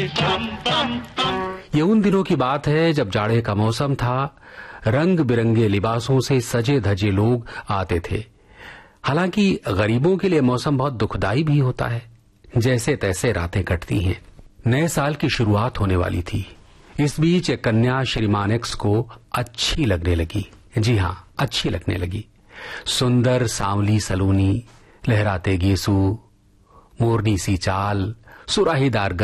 ये उन दिनों की बात है जब जाड़े का मौसम था। रंग बिरंगे लिबासों से सजे धजे लोग आते थे। हालांकि गरीबों के लिए मौसम बहुत दुखदाई भी होता है। जैसे तैसे रातें कटती हैं। नए साल की शुरुआत होने वाली थी। इस बीच एक कन्या श्रीमान एक्स को अच्छी लगने लगी। जी हां, अच्छी लगने लगी। सुंदर सांवली सलोनी, लहराते गेसू, मोरनी सी चाल, सुराहीदार